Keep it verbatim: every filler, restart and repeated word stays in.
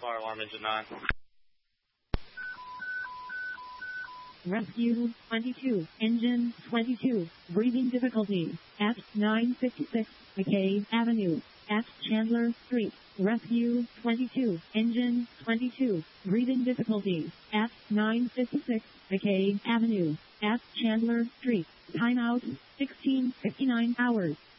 fire alarm engine nine. Rescue twenty-two, engine twenty-two, breathing difficulty at nine fifty-six McKay Avenue at Chandler Street. Rescue twenty-two, engine twenty-two, breathing difficulty at nine fifty-six McKay Avenue at Chandler Street. Timeout sixteen fifty-nine hours.